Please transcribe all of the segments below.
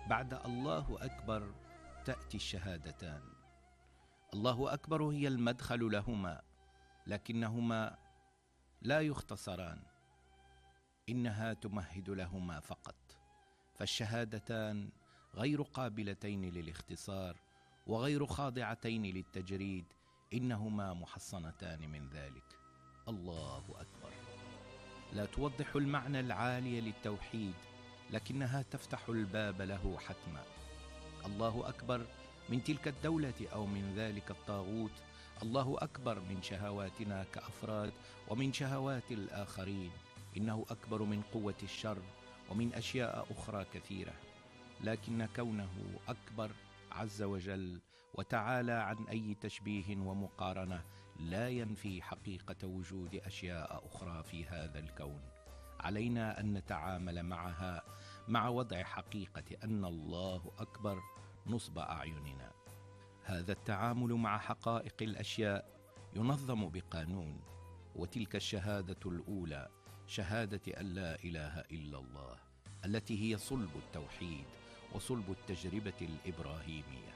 بعد الله أكبر تأتي الشهادتان. الله أكبر هي المدخل لهما، لكنهما لا يختصران، إنها تمهد لهما فقط. فالشهادتان غير قابلتين للاختصار وغير خاضعتين للتجريد، إنهما محصنتان من ذلك. الله أكبر لا توضح المعنى العالي للتوحيد، لكنها تفتح الباب له حتما. الله أكبر من تلك الدولة أو من ذلك الطاغوت. الله أكبر من شهواتنا كأفراد ومن شهوات الآخرين. إنه أكبر من قوة الشر ومن أشياء أخرى كثيرة، لكن كونه أكبر عز وجل وتعالى عن أي تشبيه ومقارنة لا ينفي حقيقة وجود أشياء أخرى في هذا الكون. علينا أن نتعامل معها مع وضع حقيقة أن الله أكبر نصب أعيننا. هذا التعامل مع حقائق الأشياء ينظم بقانون، وتلك الشهادة الأولى شهادة أن لا إله إلا الله، التي هي صلب التوحيد وصلب التجربة الإبراهيمية.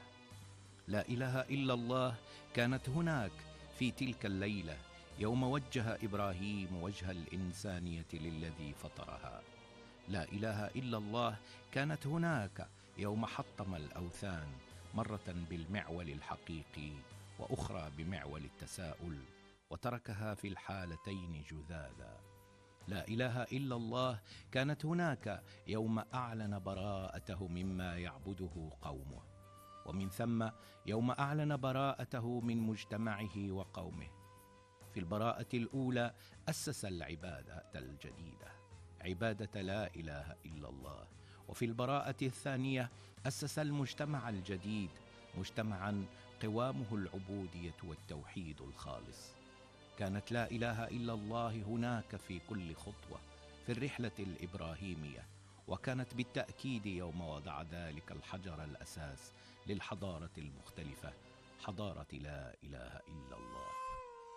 لا إله إلا الله كانت هناك في تلك الليلة يوم وجه إبراهيم وجه الإنسانية للذي فطرها. لا إله إلا الله كانت هناك يوم حطم الأوثان، مرة بالمعول الحقيقي وأخرى بمعول التساؤل، وتركها في الحالتين جذاذا. لا إله إلا الله كانت هناك يوم أعلن براءته مما يعبده قومه، ومن ثم يوم أعلن براءته من مجتمعه وقومه. في البراءة الأولى أسس العبادة الجديدة، عبادة لا إله إلا الله، وفي البراءة الثانية أسس المجتمع الجديد، مجتمعا قوامه العبودية والتوحيد الخالص. كانت لا إله إلا الله هناك في كل خطوة في الرحلة الإبراهيمية، وكانت بالتأكيد يوم وضع ذلك الحجر الأساس للحضارة المختلفة، حضارة لا إله إلا الله.